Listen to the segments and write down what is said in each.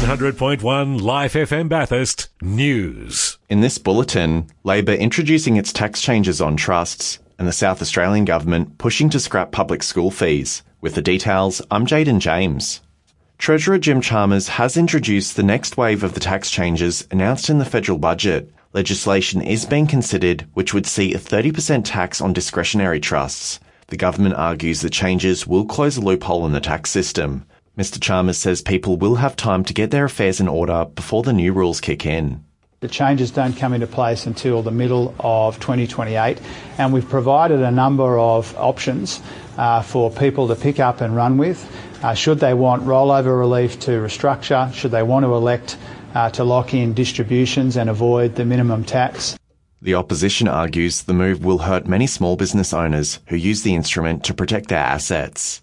100.1 Life FM Bathurst News. In this bulletin, Labor introducing its tax changes on trusts and the South Australian Government pushing to scrap public school fees. With the details, I'm Jaden James. Treasurer Jim Chalmers has introduced the next wave of the tax changes announced in the federal budget. Legislation is being considered which would see a 30% tax on discretionary trusts. The government argues the changes will close a loophole in the tax system. Mr. Chalmers says people will have time to get their affairs in order before the new rules kick in. The changes don't come into place until the middle of 2028, and we've provided a number of options for people to pick up and run with. Should they want rollover relief to restructure, should they want to elect to lock in distributions and avoid the minimum tax. The opposition argues the move will hurt many small business owners who use the instrument to protect their assets.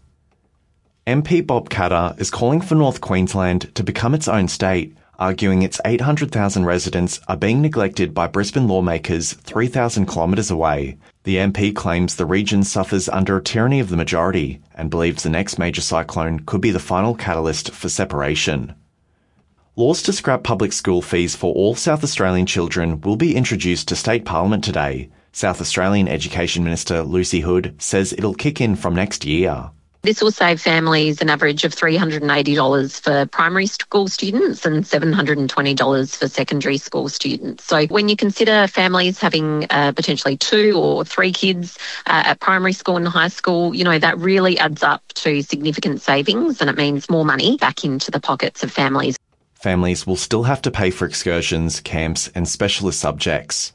MP Bob Katter is calling for North Queensland to become its own state, arguing its 800,000 residents are being neglected by Brisbane lawmakers 3,000 kilometres away. The MP claims the region suffers under a tyranny of the majority and believes the next major cyclone could be the final catalyst for separation. Laws to scrap public school fees for all South Australian children will be introduced to State Parliament today. South Australian Education Minister Lucy Hood says it'll kick in from next year. This will save families an average of $380 for primary school students and $720 for secondary school students. So when you consider families having potentially 2 or 3 kids at primary school and high school, that really adds up to significant savings, and it means more money back into the pockets of families. Families will still have to pay for excursions, camps and specialist subjects.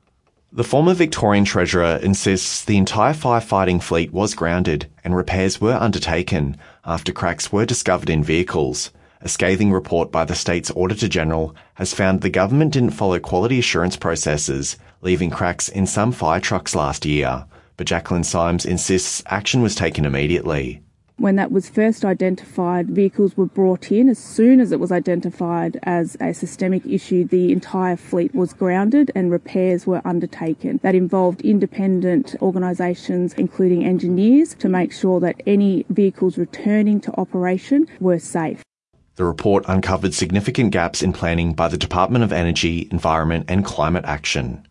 The former Victorian Treasurer insists the entire firefighting fleet was grounded and repairs were undertaken after cracks were discovered in vehicles. A scathing report by the state's Auditor-General has found the government didn't follow quality assurance processes, leaving cracks in some fire trucks last year. But Jacqueline Symes insists action was taken immediately. When that was first identified, vehicles were brought in. As soon as it was identified as a systemic issue, the entire fleet was grounded and repairs were undertaken. That involved independent organisations, including engineers, to make sure that any vehicles returning to operation were safe. The report uncovered significant gaps in planning by the Department of Energy, Environment and Climate Action.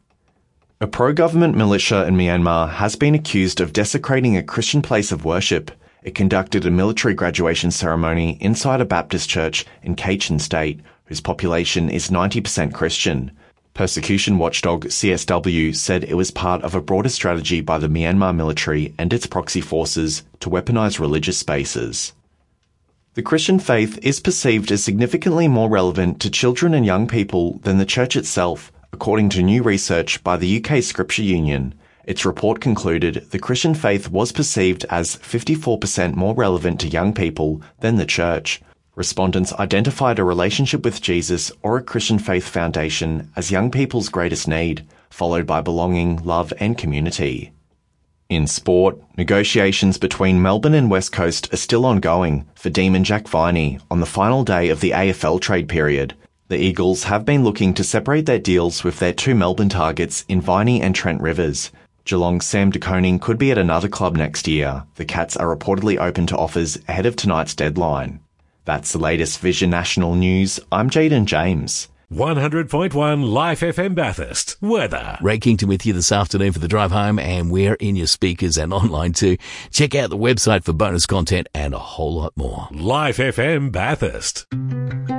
A pro-government militia in Myanmar has been accused of desecrating a Christian place of worship. It conducted a military graduation ceremony inside a Baptist church in Kachin State, whose population is 90% Christian. Persecution watchdog CSW said it was part of a broader strategy by the Myanmar military and its proxy forces to weaponize religious spaces. The Christian faith is perceived as significantly more relevant to children and young people than the church itself, according to new research by the UK Scripture Union. Its report concluded the Christian faith was perceived as 54% more relevant to young people than the church. Respondents identified a relationship with Jesus or a Christian faith foundation as young people's greatest need, followed by belonging, love and community. In sport, negotiations between Melbourne and West Coast are still ongoing for Demon Jack Viney on the final day of the AFL trade period. The Eagles have been looking to separate their deals with their 2 Melbourne targets in Viney and Trent Rivers. Geelong's Sam De Koning could be at another club next year. The Cats are reportedly open to offers ahead of tonight's deadline. That's the latest Vision National News. I'm Jaden James. 100.1 Life FM Bathurst. Weather. Ray Kington with you this afternoon for the drive home, and we're in your speakers and online too. Check out the website for bonus content and a whole lot more. Life FM Bathurst.